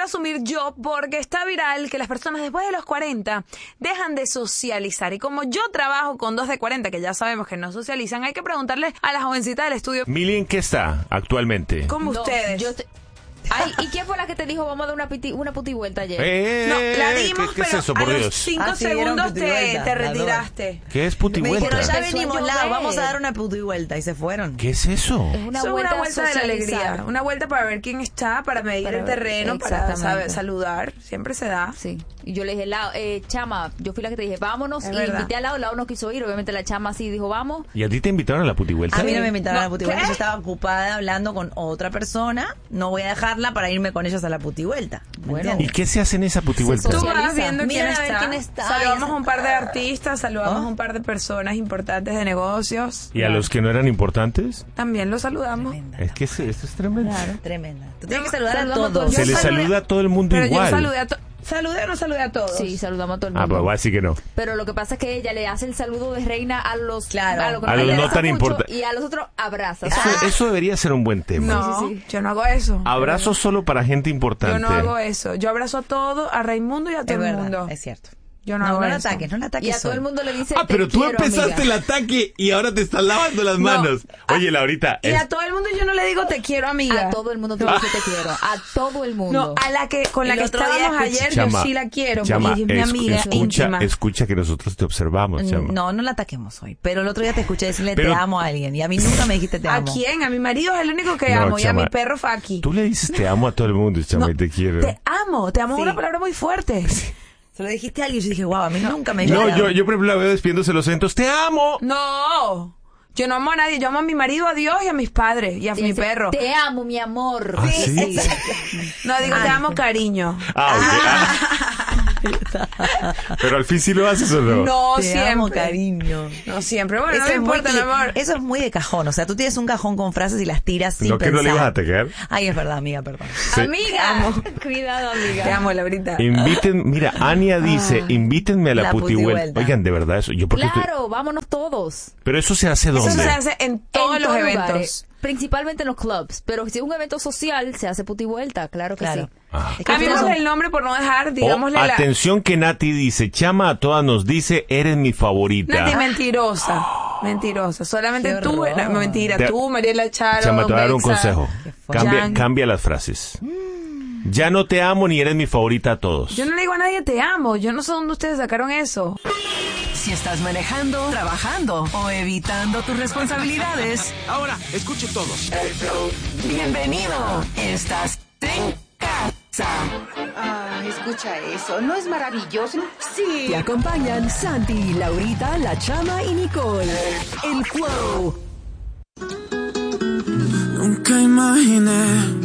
asumir yo porque está viral que las personas después de los 40 dejan de socializar. Y como yo trabajo con 2 de 40 que ya sabemos que no socializan, hay que preguntarle a la jovencita del estudio. Mili, ¿en qué está actualmente? ¿Cómo ustedes? Ay, ¿y quién fue la que te dijo vamos a dar una putivuelta ayer? No, la dimos, ¿qué es pero eso, por a los Dios? 5 segundos te retiraste. ¿Qué es Me putivuelta? dijeron, ya venimos, Empezó a llover. vamos a dar una puta y vuelta. Y se fueron. ¿Qué es eso? Es una Eso es vuelta, una vuelta de la socializar. alegría. Una vuelta para ver quién está, para medir Para el ver, terreno, para exactamente. saludar. Siempre se da. Sí. Y yo le dije, chama, yo fui la que te dije, vámonos. Es Y verdad. invité al lado no quiso ir. Obviamente la chama sí dijo, vamos. ¿Y a ti te invitaron a la putivuelta? A mí no me invitaron a la puta y vuelta. ¿qué? Yo estaba ocupada hablando con otra persona. No voy a dejarla para irme con ellos a la puta y vuelta. Bueno. ¿Y qué se hace en esa putivuelta? Se Tú socializa. vas viendo quién Miren a ver está. quién está. Saludamos Y a un par de artistas, saludamos a un par de personas importantes de negocios. ¿Y a los que no eran importantes? También los saludamos. Tremenda. Es que esto es tremendo. Tremenda. Tú tienes que saludar a Saludamos a todos. Se Yo le saludé- saluda a todo el mundo Pero igual. yo saludé a ¿Saludé o no saludé a todos? Sí, saludamos a todo el Ah, mundo. pues voy a decir que no. Pero lo que pasa es que ella le hace el saludo de reina a los Claro. a, lo que A más los le no gusta tan mucho, importantes. y a los otros abraza. Eso debería ser un buen tema. No, Sí, sí. yo no hago eso. Abrazos solo para gente importante. Yo no hago eso. Yo abrazo a todo, a Raimundo y a todo Es el verdad, mundo. es cierto. Yo no No hago la eso. ataques, no la ataques. Y a todo hoy. el mundo le dice, Ah, pero "Te tú quiero, empezaste amiga". el ataque y ahora te estás lavando las manos. Oye, Laurita. Y a todo el mundo yo no le digo te quiero, amiga. A todo el mundo te dice te quiero. A todo el mundo. No, a la que con la El que otro día estábamos escuché- ayer Chama, yo sí la quiero. Chama, porque es mi amiga íntima. escucha que nosotros te observamos, Chama. No, no la ataquemos hoy. Pero el otro día te escuché decirle Pero- te amo a alguien. Y a mí nunca me dijiste te ¿A amo. quién? A mi marido es el único que No, amo. Y a Chama, mi perro Faki. Tú le dices te amo a todo el mundo, Chama, No, y te quiero. Te amo es Sí. una palabra muy fuerte. Se lo dijiste a alguien y yo dije, wow, a mí nunca me dijiste No, te amo. yo por ejemplo la veo despidiéndose los eventos. ¡Te amo! No, yo no amo a nadie. Yo amo a mi marido, a Dios y a mis padres y a Y mi dice, perro. Te amo, mi amor. ¿Ah, sí? No, digo te amo, cariño. Pero al fin sí lo haces o no. No Te siempre. amo, cariño. No siempre. Bueno, no Eso me es muy importa, mi amor. eso es muy de cajón. O sea, tú tienes un cajón con frases y las tiras sin ¿No que pensar. no le ibas a atacar? Ay, es verdad, amiga, perdón. Sí. Amiga. Cuidado, amiga. Te amo, Laurita. Mira, Ania dice, invítenme a la La putivuelta. putivuelta. Oigan, de verdad eso. Yo porque Claro, vámonos todos. Pero eso se hace Eso ¿dónde? se hace en todos En los eventos. lugares, principalmente en los clubs. Pero si es un evento social, se hace putivuelta, claro que Claro. sí. Ah. Es que ustedes Cambiémosle son- el nombre por no dejar, Oh, digámosle la... atención que Nati dice, Chama a todas nos dice, eres mi favorita. Nati, mentirosa. Mentirosa. Solamente Qué tú, horror. mentira. Te- Tú, Mariela Charo, Chama, te voy a dar un Bexa, consejo. fuerte. Jan. Cambia las frases. Ya no te amo ni eres mi favorita a todos. Yo no le digo a nadie te amo. Yo no sé dónde ustedes sacaron eso. Si estás manejando, trabajando o evitando tus responsabilidades, Ahora, escuchen todos. bienvenido. Estás en casa. Ah, escucha eso, ¿no es maravilloso? Sí. Te acompañan Santi, Laurita, La Chama y Nicole. El Flow. Nunca imaginé